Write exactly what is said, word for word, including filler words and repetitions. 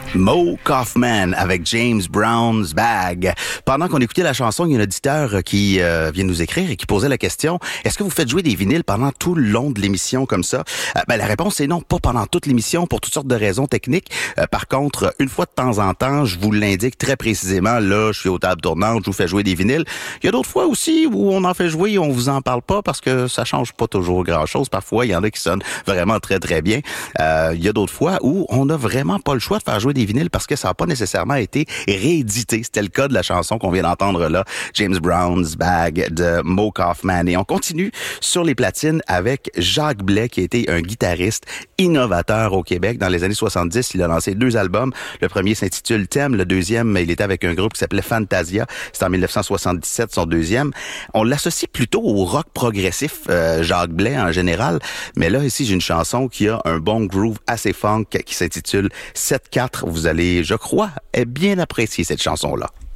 Mo Kaufman avec James Brown's Bag. Pendant qu'on écoutait la chanson, il y a un auditeur qui euh, vient nous écrire et qui posait la question, est-ce que vous faites jouer des vinyles pendant tout le long de l'émission comme ça? Euh, ben, la réponse est non, pas pendant toute l'émission pour toutes sortes de raisons techniques. Euh, par contre, une fois de temps en temps, je vous l'indique très précisément, là, je suis aux tables tournantes, je vous fais jouer des vinyles. Il y a d'autres fois aussi où on en fait jouer et on vous en parle pas parce que ça change pas toujours grand-chose. Parfois, il y en a qui sonnent vraiment très, très bien. Euh, il y a d'autres fois où on n'a vraiment pas le choix de faire jouer des vinyles parce que ça n'a pas nécessairement été réédité. C'était le cas de la chanson qu'on vient d'entendre là, James Brown's Bag de Mo Kaufman. Et on continue sur les platines avec Jacques Blais, qui a été un guitariste innovateur au Québec. Dans les années soixante-dix, il a lancé deux albums. Le premier s'intitule Thème, le deuxième, il était avec un groupe qui s'appelait Fantasia. C'est en dix-neuf cent soixante-dix-sept, son deuxième. On l'associe plutôt au rock progressif, euh, Jacques Blais en général. Mais là, ici, j'ai une chanson qui a un bon groove assez funk qui s'intitule sept quatre. Vous allez, je crois, bien apprécier cette chanson-là.